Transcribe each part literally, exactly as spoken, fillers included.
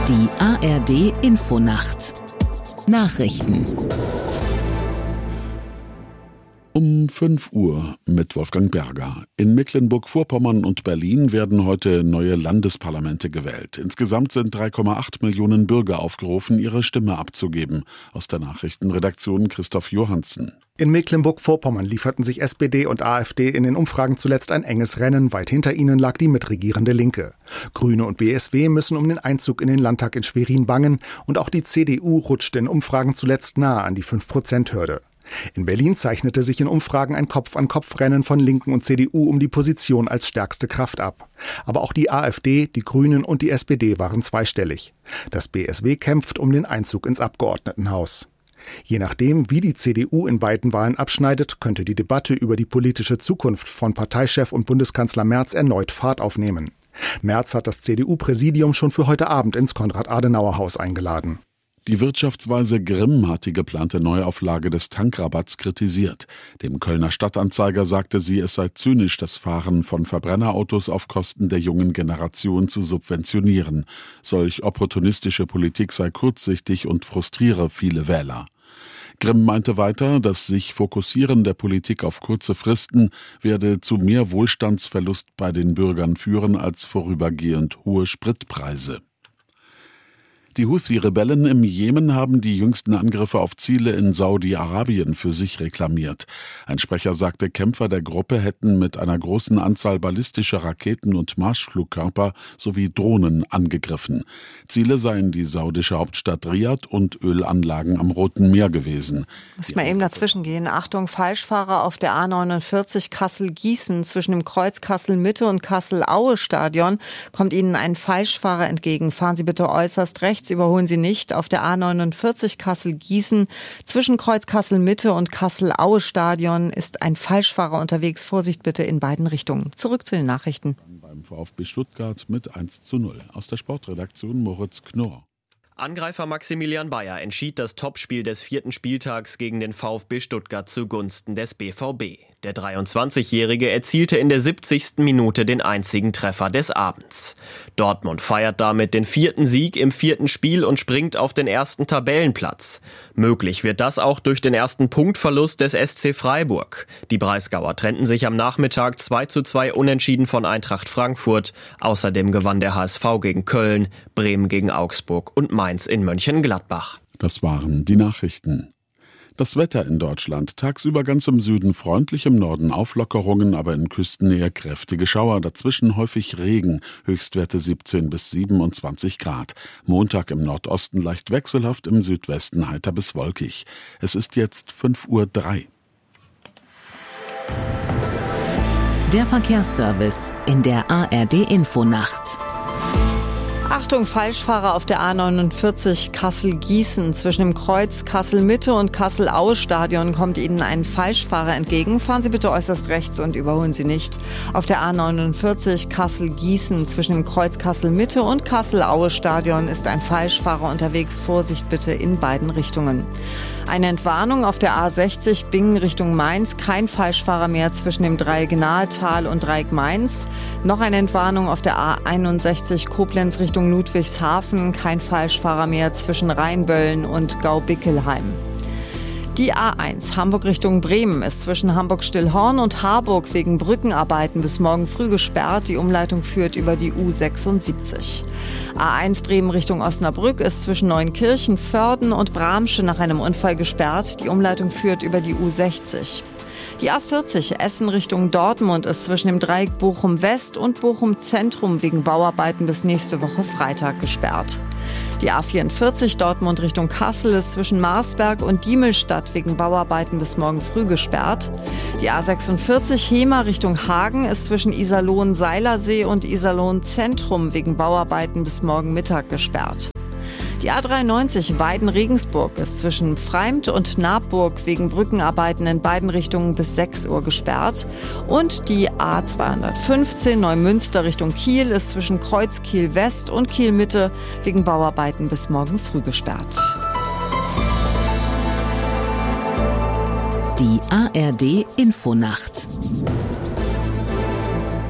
Die A R D Infonacht Nachrichten Um fünf Uhr mit Wolfgang Berger. In Mecklenburg-Vorpommern und Berlin werden heute neue Landesparlamente gewählt. Insgesamt sind drei Komma acht Millionen Bürger aufgerufen, ihre Stimme abzugeben. Aus der Nachrichtenredaktion Christoph Johansen. In Mecklenburg-Vorpommern lieferten sich S P D und AfD in den Umfragen zuletzt ein enges Rennen. Weit hinter ihnen lag die mitregierende Linke. Grüne und B S W müssen um den Einzug in den Landtag in Schwerin bangen. Und auch die C D U rutscht in Umfragen zuletzt nahe an die fünf Prozent Hürde. In Berlin zeichnete sich in Umfragen ein Kopf-an-Kopf-Rennen von Linken und C D U um die Position als stärkste Kraft ab. Aber auch die AfD, die Grünen und die S P D waren zweistellig. Das B S W kämpft um den Einzug ins Abgeordnetenhaus. Je nachdem, wie die C D U in beiden Wahlen abschneidet, könnte die Debatte über die politische Zukunft von Parteichef und Bundeskanzler Merz erneut Fahrt aufnehmen. Merz hat das C D U-Präsidium schon für heute Abend ins Konrad-Adenauer-Haus eingeladen. Die Wirtschaftsweise Grimm hat die geplante Neuauflage des Tankrabatts kritisiert. Dem Kölner Stadtanzeiger sagte sie, es sei zynisch, das Fahren von Verbrennerautos auf Kosten der jungen Generation zu subventionieren. Solch opportunistische Politik sei kurzsichtig und frustriere viele Wähler. Grimm meinte weiter, das sich Fokussieren der Politik auf kurze Fristen werde zu mehr Wohlstandsverlust bei den Bürgern führen als vorübergehend hohe Spritpreise. Die Houthi-Rebellen im Jemen haben die jüngsten Angriffe auf Ziele in Saudi-Arabien für sich reklamiert. Ein Sprecher sagte, Kämpfer der Gruppe hätten mit einer großen Anzahl ballistischer Raketen und Marschflugkörper sowie Drohnen angegriffen. Ziele seien die saudische Hauptstadt Riad und Ölanlagen am Roten Meer gewesen. Muss mal eben dazwischen gehen. Achtung, Falschfahrer auf der A neunundvierzig Kassel-Gießen zwischen dem Kreuz Kassel-Mitte und Kassel-Aue-Stadion. Kommt Ihnen ein Falschfahrer entgegen. Fahren Sie bitte äußerst rechts. Überholen Sie nicht. Auf der A neunundvierzig Kassel-Gießen zwischen Kreuz Kassel-Mitte und Kassel-Aue-Stadion ist ein Falschfahrer unterwegs. Vorsicht bitte in beiden Richtungen. Zurück zu den Nachrichten. Beim VfB Stuttgart mit eins zu null. Aus der Sportredaktion Moritz Knorr. Angreifer Maximilian Bayer entschied das Topspiel des vierten Spieltags gegen den VfB Stuttgart zugunsten des B V B. Der dreiundzwanzigjährige erzielte in der siebzigsten Minute den einzigen Treffer des Abends. Dortmund feiert damit den vierten Sieg im vierten Spiel und springt auf den ersten Tabellenplatz. Möglich wird das auch durch den ersten Punktverlust des S C Freiburg. Die Breisgauer trennten sich am Nachmittag zwei zu zwei unentschieden von Eintracht Frankfurt. Außerdem gewann der H S V gegen Köln, Bremen gegen Augsburg und Mainz in Mönchengladbach. Das waren die Nachrichten. Das Wetter in Deutschland. Tagsüber ganz im Süden freundlich, im Norden Auflockerungen, aber in Küstennähe kräftige Schauer. Dazwischen häufig Regen. Höchstwerte siebzehn bis siebenundzwanzig Grad. Montag im Nordosten leicht wechselhaft, im Südwesten heiter bis wolkig. Es ist jetzt fünf Uhr drei. Der Verkehrsservice in der A R D Infonacht. Achtung, Falschfahrer auf der A neunundvierzig Kassel-Gießen. Zwischen dem Kreuz Kassel-Mitte und Kassel-Aue-Stadion kommt Ihnen ein Falschfahrer entgegen. Fahren Sie bitte äußerst rechts und überholen Sie nicht. Auf der A neunundvierzig Kassel-Gießen zwischen dem Kreuz Kassel-Mitte und Kassel-Aue-Stadion ist ein Falschfahrer unterwegs. Vorsicht bitte in beiden Richtungen. Eine Entwarnung auf der A sechzig Bingen Richtung Mainz. Kein Falschfahrer mehr zwischen dem Dreieck Nahetal und Dreieck Mainz. Noch eine Entwarnung auf der A einundsechzig Koblenz Richtung Ludwigshafen. Kein Falschfahrer mehr zwischen Rheinböllen und Gau-Bickelheim. Die A eins Hamburg Richtung Bremen ist zwischen Hamburg-Stillhorn und Harburg wegen Brückenarbeiten bis morgen früh gesperrt. Die Umleitung führt über die U sechsundsiebzig. A eins Bremen Richtung Osnabrück ist zwischen Neunkirchen, Vörden und Bramsche nach einem Unfall gesperrt. Die Umleitung führt über die U sechzig. Die A vierzig Essen Richtung Dortmund ist zwischen dem Dreieck Bochum West und Bochum Zentrum wegen Bauarbeiten bis nächste Woche Freitag gesperrt. Die A vierundvierzig Dortmund Richtung Kassel ist zwischen Marsberg und Diemelstadt wegen Bauarbeiten bis morgen früh gesperrt. Die A sechsundvierzig Hemer Richtung Hagen ist zwischen Iserlohn-Seilersee und Iserlohn-Zentrum wegen Bauarbeiten bis morgen Mittag gesperrt. Die A dreiundneunzig Weiden-Regensburg ist zwischen Pfreimt und Nabburg wegen Brückenarbeiten in beiden Richtungen bis sechs Uhr gesperrt. Und die A zweihundertfünfzehn Neumünster Richtung Kiel ist zwischen Kreuz Kiel West und Kiel Mitte wegen Bauarbeiten bis morgen früh gesperrt. Die A R D Infonacht.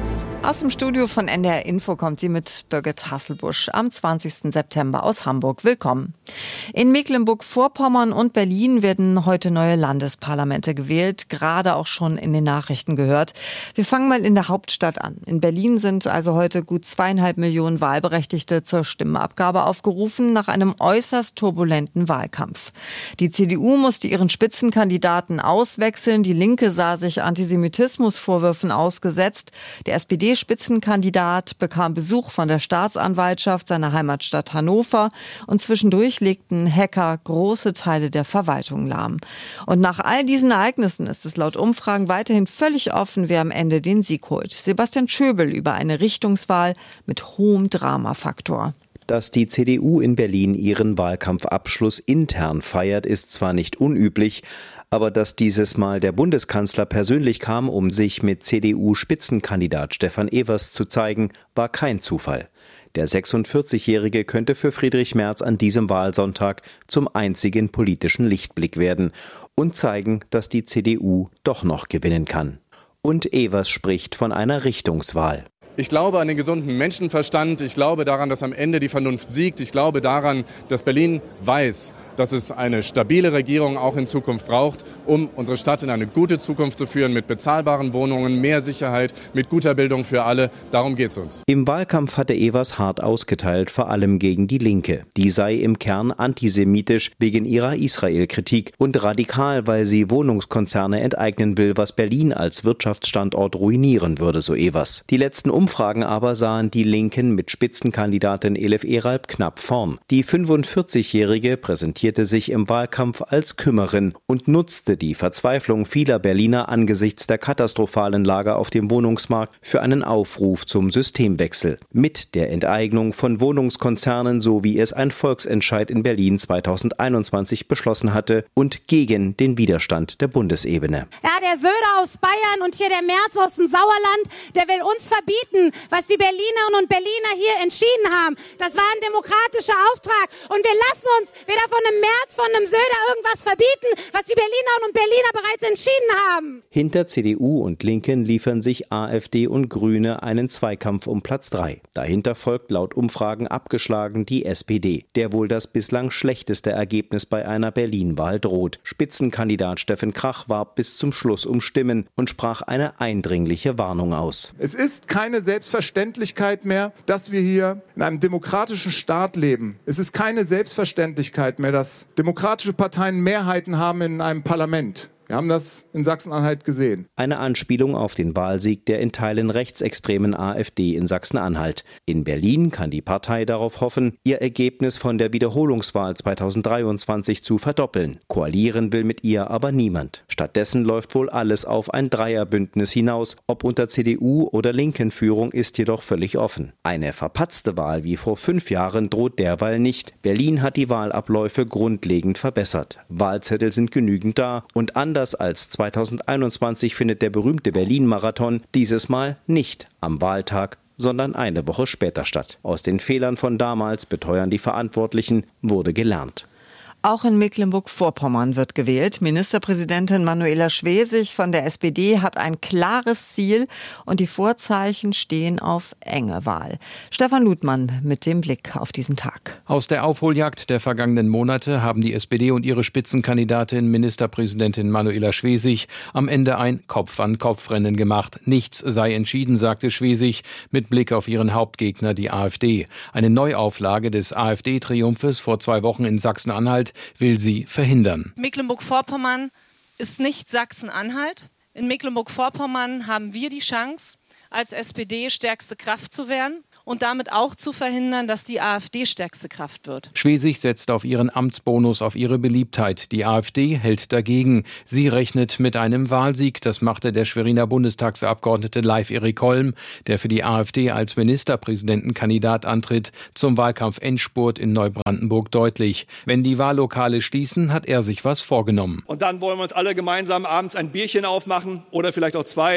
Aus dem Studio von N D R Info kommt sie mit Birgit Hasselbusch am zwanzigsten September aus Hamburg. Willkommen. In Mecklenburg-Vorpommern und Berlin werden heute neue Landesparlamente gewählt, gerade auch schon in den Nachrichten gehört. Wir fangen mal in der Hauptstadt an. In Berlin sind also heute gut zweieinhalb Millionen Wahlberechtigte zur Stimmabgabe aufgerufen, nach einem äußerst turbulenten Wahlkampf. Die C D U musste ihren Spitzenkandidaten auswechseln, die Linke sah sich Antisemitismusvorwürfen ausgesetzt, der S P D-Spitzenkandidat bekam Besuch von der Staatsanwaltschaft seiner Heimatstadt Hannover und zwischendurch legten Hacker große Teile der Verwaltung lahm. Und nach all diesen Ereignissen ist es laut Umfragen weiterhin völlig offen, wer am Ende den Sieg holt. Sebastian Schöbel über eine Richtungswahl mit hohem Dramafaktor. Dass die C D U in Berlin ihren Wahlkampfabschluss intern feiert, ist zwar nicht unüblich, aber dass dieses Mal der Bundeskanzler persönlich kam, um sich mit C D U-Spitzenkandidat Stefan Evers zu zeigen, war kein Zufall. Der sechsundvierzigjährige könnte für Friedrich Merz an diesem Wahlsonntag zum einzigen politischen Lichtblick werden und zeigen, dass die C D U doch noch gewinnen kann. Und Evers spricht von einer Richtungswahl. Ich glaube an den gesunden Menschenverstand. Ich glaube daran, dass am Ende die Vernunft siegt. Ich glaube daran, dass Berlin weiß, dass es eine stabile Regierung auch in Zukunft braucht, um unsere Stadt in eine gute Zukunft zu führen, mit bezahlbaren Wohnungen, mehr Sicherheit, mit guter Bildung für alle. Darum geht es uns. Im Wahlkampf hatte Evers hart ausgeteilt, vor allem gegen die Linke. Die sei im Kern antisemitisch wegen ihrer Israel-Kritik und radikal, weil sie Wohnungskonzerne enteignen will, was Berlin als Wirtschaftsstandort ruinieren würde, so Evers. Die letzten Umfragen aber sahen die Linken mit Spitzenkandidatin Elif Eralp knapp vorn. Die fünfundvierzigjährige präsentierte sich im Wahlkampf als Kümmerin und nutzte die Verzweiflung vieler Berliner angesichts der katastrophalen Lage auf dem Wohnungsmarkt für einen Aufruf zum Systemwechsel. Mit der Enteignung von Wohnungskonzernen, so wie es ein Volksentscheid in Berlin zweitausendeinundzwanzig beschlossen hatte, und gegen den Widerstand der Bundesebene. Ja, der Söder aus Bayern und hier der Merz aus dem Sauerland, der will uns verbieten, was die Berlinerinnen und Berliner hier entschieden haben. Das war ein demokratischer Auftrag und wir lassen uns weder von einem Merz, von einem Söder irgendwas verbieten, was die Berlinerinnen und Berliner bereits entschieden haben. Hinter C D U und Linken liefern sich AfD und Grüne einen Zweikampf um Platz drei. Dahinter folgt laut Umfragen abgeschlagen die S P D, der wohl das bislang schlechteste Ergebnis bei einer Berlin-Wahl droht. Spitzenkandidat Steffen Krach warb bis zum Schluss um Stimmen und sprach eine eindringliche Warnung aus. Es ist keine Selbstverständlichkeit mehr, dass wir hier in einem demokratischen Staat leben. Es ist keine Selbstverständlichkeit mehr, dass demokratische Parteien Mehrheiten haben in einem Parlament. Wir haben das in Sachsen-Anhalt gesehen. Eine Anspielung auf den Wahlsieg der in Teilen rechtsextremen AfD in Sachsen-Anhalt. In Berlin kann die Partei darauf hoffen, ihr Ergebnis von der Wiederholungswahl zweitausenddreiundzwanzig zu verdoppeln. Koalieren will mit ihr aber niemand. Stattdessen läuft wohl alles auf ein Dreierbündnis hinaus. Ob unter C D U oder linken Führung ist jedoch völlig offen. Eine verpatzte Wahl wie vor fünf Jahren droht derweil nicht. Berlin hat die Wahlabläufe grundlegend verbessert. Wahlzettel sind genügend da und andere Anders als zweitausendeinundzwanzig findet der berühmte Berlin-Marathon dieses Mal nicht am Wahltag, sondern eine Woche später statt. Aus den Fehlern von damals, beteuern die Verantwortlichen, wurde gelernt. Auch in Mecklenburg-Vorpommern wird gewählt. Ministerpräsidentin Manuela Schwesig von der S P D hat ein klares Ziel und die Vorzeichen stehen auf enge Wahl. Stefan Ludmann mit dem Blick auf diesen Tag. Aus der Aufholjagd der vergangenen Monate haben die S P D und ihre Spitzenkandidatin Ministerpräsidentin Manuela Schwesig am Ende ein Kopf-an-Kopf-Rennen gemacht. Nichts sei entschieden, sagte Schwesig mit Blick auf ihren Hauptgegner, die AfD. Eine Neuauflage des AfD-Triumphes vor zwei Wochen in Sachsen-Anhalt will sie verhindern. Mecklenburg-Vorpommern ist nicht Sachsen-Anhalt. In Mecklenburg-Vorpommern haben wir die Chance, als S P D stärkste Kraft zu werden und damit auch zu verhindern, dass die AfD stärkste Kraft wird. Schwesig setzt auf ihren Amtsbonus, auf ihre Beliebtheit. Die AfD hält dagegen. Sie rechnet mit einem Wahlsieg. Das machte der Schweriner Bundestagsabgeordnete Leif Erik Holm, der für die AfD als Ministerpräsidentenkandidat antritt, zum Wahlkampf-Endspurt in Neubrandenburg deutlich. Wenn die Wahllokale schließen, hat er sich was vorgenommen. Und dann wollen wir uns alle gemeinsam abends ein Bierchen aufmachen oder vielleicht auch zwei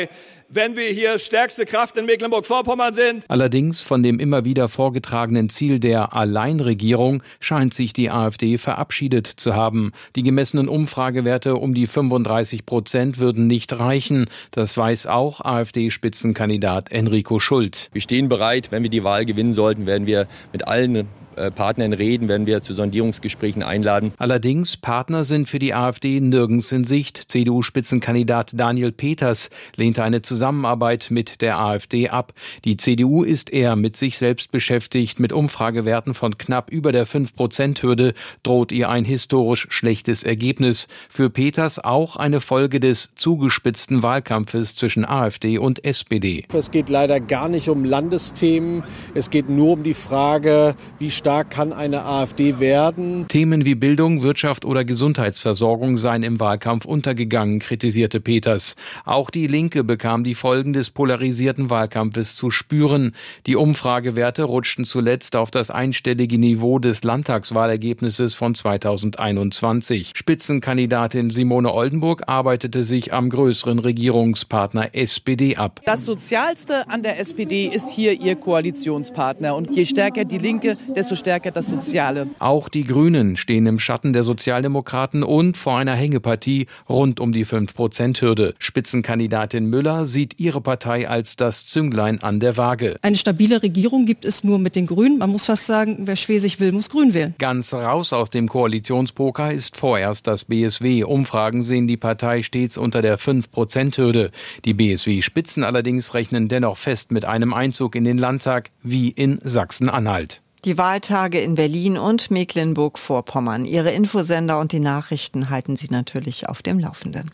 wenn wir hier stärkste Kraft in Mecklenburg-Vorpommern sind. Allerdings von dem immer wieder vorgetragenen Ziel der Alleinregierung scheint sich die AfD verabschiedet zu haben. Die gemessenen Umfragewerte um die fünfunddreißig Prozent würden nicht reichen. Das weiß auch AfD-Spitzenkandidat Enrico Schult. Wir stehen bereit, wenn wir die Wahl gewinnen sollten, werden wir mit allen Partnern reden, werden wir zu Sondierungsgesprächen einladen. Allerdings, Partner sind für die AfD nirgends in Sicht. C D U-Spitzenkandidat Daniel Peters lehnte eine Zusammenarbeit mit der AfD ab. Die C D U ist eher mit sich selbst beschäftigt. Mit Umfragewerten von knapp über der fünf Prozent Hürde droht ihr ein historisch schlechtes Ergebnis. Für Peters auch eine Folge des zugespitzten Wahlkampfes zwischen AfD und S P D. Es geht leider gar nicht um Landesthemen. Es geht nur um die Frage, wie stark kann eine AfD werden. Themen wie Bildung, Wirtschaft oder Gesundheitsversorgung seien im Wahlkampf untergegangen, kritisierte Peters. Auch die Linke bekam die Folgen des polarisierten Wahlkampfes zu spüren. Die Umfragewerte rutschten zuletzt auf das einstellige Niveau des Landtagswahlergebnisses von zweitausendeinundzwanzig. Spitzenkandidatin Simone Oldenburg arbeitete sich am größeren Regierungspartner S P D ab. Das Sozialste an der S P D ist hier ihr Koalitionspartner. Und je stärker die Linke, desto stärker das Soziale. Auch die Grünen stehen im Schatten der Sozialdemokraten und vor einer Hängepartie rund um die fünf Prozent Hürde. Spitzenkandidatin Müller sieht ihre Partei als das Zünglein an der Waage. Eine stabile Regierung gibt es nur mit den Grünen. Man muss fast sagen, wer Schwesig will, muss Grün wählen. Ganz raus aus dem Koalitionspoker ist vorerst das B S W. Umfragen sehen die Partei stets unter der fünf Prozent Hürde. Die B S W-Spitzen allerdings rechnen dennoch fest mit einem Einzug in den Landtag wie in Sachsen-Anhalt. Die Wahltage in Berlin und Mecklenburg-Vorpommern. Ihre Infosender und die Nachrichten halten Sie natürlich auf dem Laufenden.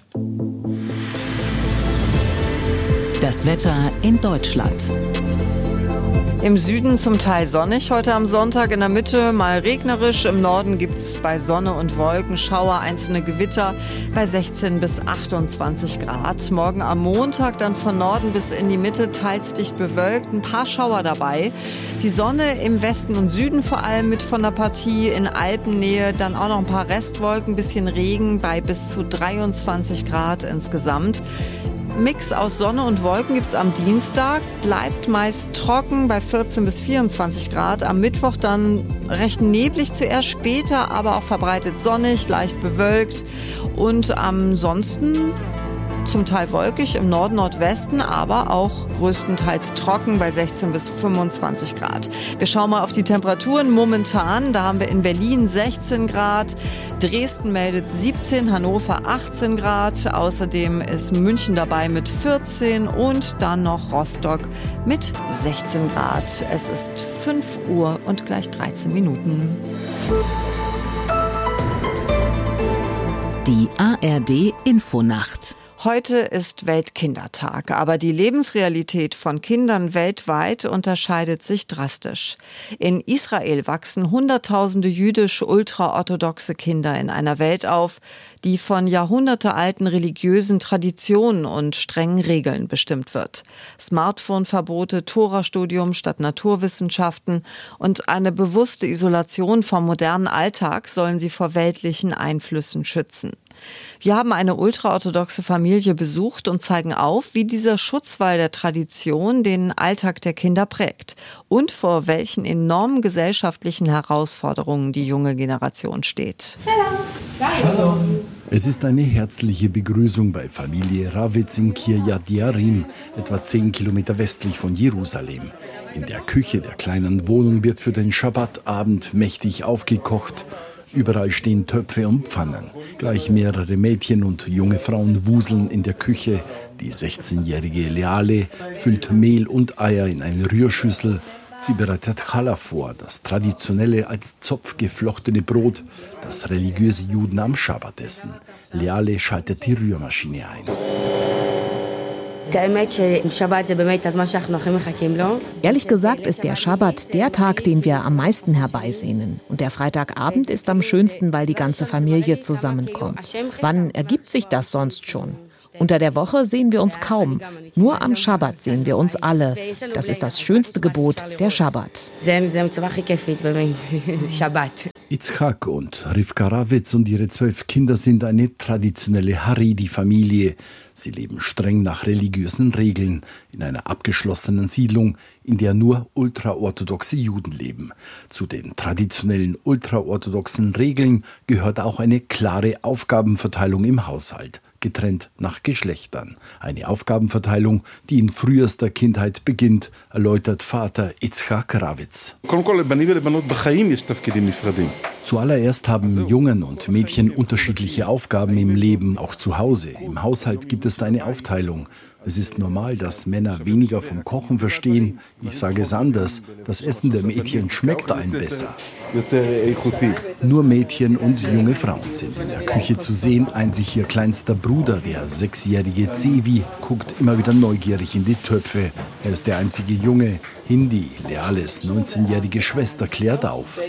Das Wetter in Deutschland. Im Süden zum Teil sonnig, heute am Sonntag in der Mitte mal regnerisch. Im Norden gibt's bei Sonne und Wolken Schauer, einzelne Gewitter bei sechzehn bis achtundzwanzig Grad. Morgen am Montag dann von Norden bis in die Mitte teils dicht bewölkt, ein paar Schauer dabei. Die Sonne im Westen und Süden vor allem mit von der Partie, in Alpennähe dann auch noch ein paar Restwolken, bisschen Regen bei bis zu dreiundzwanzig Grad insgesamt. Mix aus Sonne und Wolken gibt's am Dienstag, bleibt meist trocken bei vierzehn bis vierundzwanzig Grad. Am Mittwoch dann recht neblig zuerst, später aber auch verbreitet sonnig, leicht bewölkt. Und ansonsten zum Teil wolkig im Norden, Nordwesten, aber auch größtenteils trocken bei sechzehn bis fünfundzwanzig Grad. Wir schauen mal auf die Temperaturen momentan. Da haben wir in Berlin sechzehn Grad, Dresden meldet siebzehn, Hannover achtzehn Grad. Außerdem ist München dabei mit vierzehn und dann noch Rostock mit sechzehn Grad. Es ist fünf Uhr und gleich dreizehn Minuten. Die A R D Infonacht. Heute ist Weltkindertag, aber die Lebensrealität von Kindern weltweit unterscheidet sich drastisch. In Israel wachsen Hunderttausende jüdisch-ultraorthodoxe Kinder in einer Welt auf, die von jahrhundertealten religiösen Traditionen und strengen Regeln bestimmt wird. Smartphone-Verbote, Tora-Studium statt Naturwissenschaften und eine bewusste Isolation vom modernen Alltag sollen sie vor weltlichen Einflüssen schützen. Wir haben eine ultraorthodoxe Familie besucht und zeigen auf, wie dieser Schutzwall der Tradition den Alltag der Kinder prägt und vor welchen enormen gesellschaftlichen Herausforderungen die junge Generation steht. Hallo. Es ist eine herzliche Begrüßung bei Familie Ravitz in Kiryat Jearim, etwa zehn Kilometer westlich von Jerusalem. In der Küche der kleinen Wohnung wird für den Schabbatabend mächtig aufgekocht. Überall stehen Töpfe und Pfannen. Gleich mehrere Mädchen und junge Frauen wuseln in der Küche. Die sechzehnjährige Leale füllt Mehl und Eier in eine Rührschüssel. Sie bereitet Challah vor, das traditionelle als Zopf geflochtene Brot, das religiöse Juden am Schabbat essen. Leale schaltet die Rührmaschine ein. Ehrlich gesagt ist der Schabbat der Tag, den wir am meisten herbeisehnen. Und der Freitagabend ist am schönsten, weil die ganze Familie zusammenkommt. Wann ergibt sich das sonst schon? Unter der Woche sehen wir uns kaum. Nur am Schabbat sehen wir uns alle. Das ist das schönste Gebot, der Schabbat. Itzhak und Rivka Ravitz und ihre zwölf Kinder sind eine traditionelle Haredi-Familie. Sie leben streng nach religiösen Regeln in einer abgeschlossenen Siedlung, in der nur ultraorthodoxe Juden leben. Zu den traditionellen ultraorthodoxen Regeln gehört auch eine klare Aufgabenverteilung im Haushalt, getrennt nach Geschlechtern. Eine Aufgabenverteilung, die in frühester Kindheit beginnt, erläutert Vater Itzhak Ravitz. Zuallererst haben Jungen und Mädchen unterschiedliche Aufgaben im Leben, auch zu Hause. Im Haushalt gibt es eine Aufteilung. Es ist normal, dass Männer weniger vom Kochen verstehen. Ich sage es anders, das Essen der Mädchen schmeckt allen besser. Nur Mädchen und junge Frauen sind in der Küche zu sehen. Einzig ihr kleinster Bruder, der sechsjährige Zevi, guckt immer wieder neugierig in die Töpfe. Er ist der einzige Junge. Hindi, Leales neunzehnjährige Schwester, klärt auf.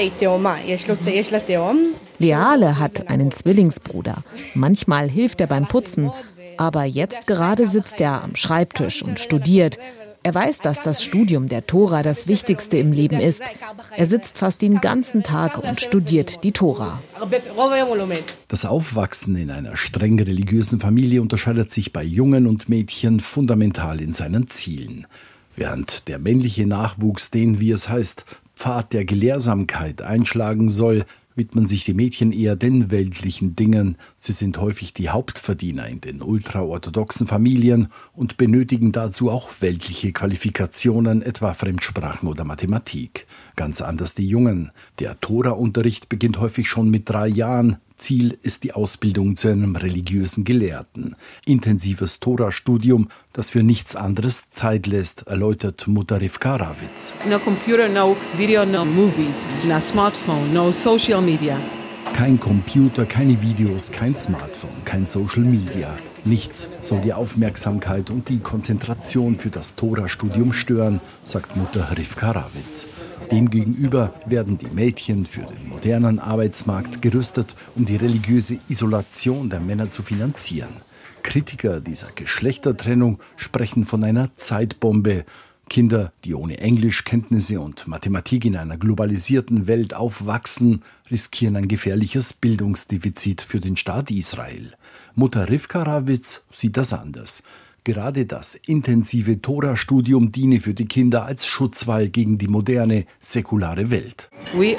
Leale hat einen Zwillingsbruder. Manchmal hilft er beim Putzen. Aber jetzt gerade sitzt er am Schreibtisch und studiert. Er weiß, dass das Studium der Tora das Wichtigste im Leben ist. Er sitzt fast den ganzen Tag und studiert die Tora. Das Aufwachsen in einer streng religiösen Familie unterscheidet sich bei Jungen und Mädchen fundamental in seinen Zielen. Während der männliche Nachwuchs den, wie es heißt, Pfad der Gelehrsamkeit einschlagen soll, widmen sich die Mädchen eher den weltlichen Dingen. Sie sind häufig die Hauptverdiener in den ultraorthodoxen Familien und benötigen dazu auch weltliche Qualifikationen, etwa Fremdsprachen oder Mathematik. Ganz anders die Jungen. Der Tora-Unterricht beginnt häufig schon mit drei Jahren. Ziel ist die Ausbildung zu einem religiösen Gelehrten. Intensives Tora-Studium, das für nichts anderes Zeit lässt, erläutert Mutter Rivka Ravitz. No computer, no video, no movies, no smartphone, no social media. Kein Computer, keine Videos, kein Smartphone, kein Social Media. Nichts soll die Aufmerksamkeit und die Konzentration für das Tora-Studium stören, sagt Mutter Rivka Ravitz. Demgegenüber werden die Mädchen für den modernen Arbeitsmarkt gerüstet, um die religiöse Isolation der Männer zu finanzieren. Kritiker dieser Geschlechtertrennung sprechen von einer Zeitbombe. Kinder, die ohne Englischkenntnisse und Mathematik in einer globalisierten Welt aufwachsen, riskieren ein gefährliches Bildungsdefizit für den Staat Israel. Mutter Rivka Ravitz sieht das anders. Gerade das intensive Tora-Studium diene für die Kinder als Schutzwall gegen die moderne, säkulare Welt. Wir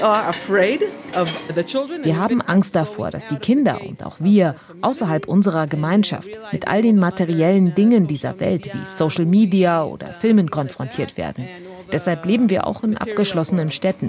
haben Angst davor, dass die Kinder und auch wir außerhalb unserer Gemeinschaft mit all den materiellen Dingen dieser Welt wie Social Media oder Filmen konfrontiert werden. Deshalb leben wir auch in abgeschlossenen Städten.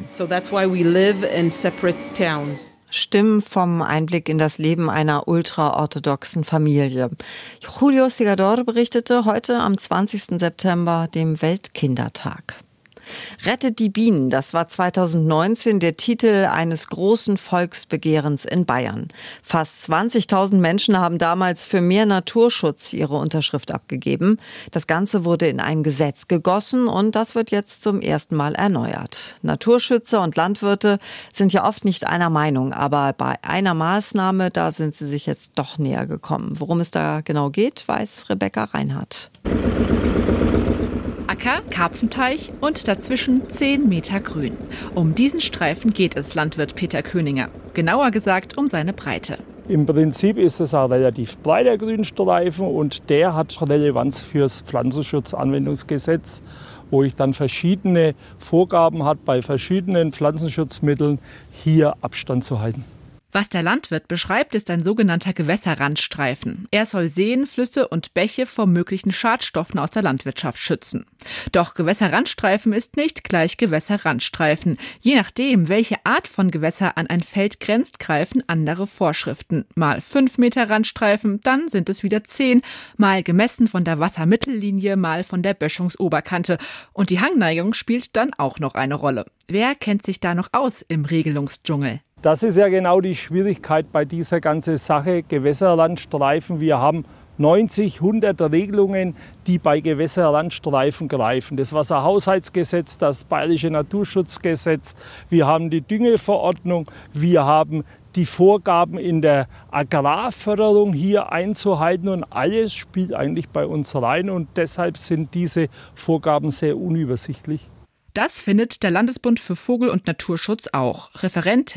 Stimmen vom Einblick in das Leben einer ultraorthodoxen Familie. Julio Segador berichtete heute am zwanzigsten September, dem Weltkindertag. Rettet die Bienen, das war zweitausendneunzehn der Titel eines großen Volksbegehrens in Bayern. Fast zwanzigtausend Menschen haben damals für mehr Naturschutz ihre Unterschrift abgegeben. Das Ganze wurde in ein Gesetz gegossen und das wird jetzt zum ersten Mal erneuert. Naturschützer und Landwirte sind ja oft nicht einer Meinung, aber bei einer Maßnahme, da sind sie sich jetzt doch näher gekommen. Worum es da genau geht, weiß Rebecca Reinhardt. Acker, Karpfenteich und dazwischen zehn Meter Grün. Um diesen Streifen geht es Landwirt Peter Köninger. Genauer gesagt um seine Breite. Im Prinzip ist es ein relativ breiter Grünstreifen und der hat Relevanz fürs Pflanzenschutzanwendungsgesetz, wo ich dann verschiedene Vorgaben habe, bei verschiedenen Pflanzenschutzmitteln hier Abstand zu halten. Was der Landwirt beschreibt, ist ein sogenannter Gewässerrandstreifen. Er soll Seen, Flüsse und Bäche vor möglichen Schadstoffen aus der Landwirtschaft schützen. Doch Gewässerrandstreifen ist nicht gleich Gewässerrandstreifen. Je nachdem, welche Art von Gewässer an ein Feld grenzt, greifen andere Vorschriften. Mal fünf Meter Randstreifen, dann sind es wieder zehn. Mal gemessen von der Wassermittellinie, mal von der Böschungsoberkante. Und die Hangneigung spielt dann auch noch eine Rolle. Wer kennt sich da noch aus im Regelungsdschungel? Das ist ja genau die Schwierigkeit bei dieser ganzen Sache. Gewässerrandstreifen, wir haben neunzig, hundert Regelungen, die bei Gewässerrandstreifen greifen. Das Wasserhaushaltsgesetz, das Bayerische Naturschutzgesetz, wir haben die Düngeverordnung, wir haben die Vorgaben in der Agrarförderung hier einzuhalten. Und alles spielt eigentlich bei uns rein. Und deshalb sind diese Vorgaben sehr unübersichtlich. Das findet der Landesbund für Vogel- und Naturschutz auch. Referentin